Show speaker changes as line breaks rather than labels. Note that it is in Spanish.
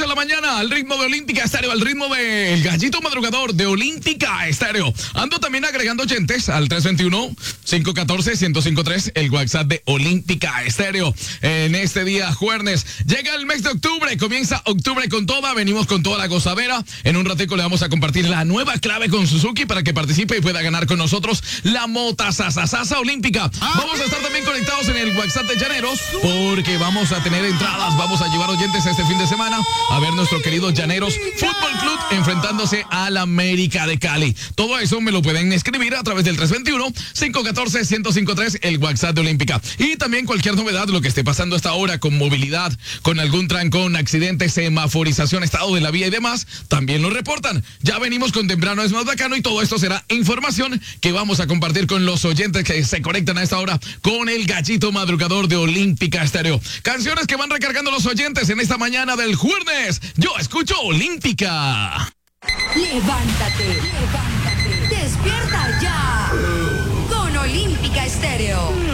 en la mañana al ritmo de Olímpica Estéreo, al ritmo del gallito madrugador de Olímpica Estéreo. Ando también agregando oyentes al 321-514-1053, el WhatsApp de Olímpica Estéreo. En este día, jueves, llega el mes de octubre, comienza octubre con toda, venimos con toda la gozadera. En un ratico le vamos a compartir la nueva clave con Suzuki para que participe y pueda ganar con nosotros la mota Sasa Olímpica. Vamos a estar también conectados en el WhatsApp de Llaneros porque vamos a tener entradas, vamos a llevar oyentes este fin de semana a ver nuestro querido Llaneros Fútbol Club enfrentándose al América de Cali. Todo eso me lo pueden escribir a través del 321-514-1053, el WhatsApp de Olímpica. Y también cualquier novedad, lo que esté pasando hasta ahora con movilidad, con algún trancón, accidente, semaforización, estado de la vía y demás, también lo reportan. Ya venimos con Temprano es más bacano y todo esto será información que vamos a compartir con los oyentes que se conectan a esta hora con el gallito madrugador de Olímpica Estéreo. Canciones que van recargando los oyentes en esta mañana del jueves. Yo escucho Olímpica.
Levántate, despierta ya con Olímpica Estéreo.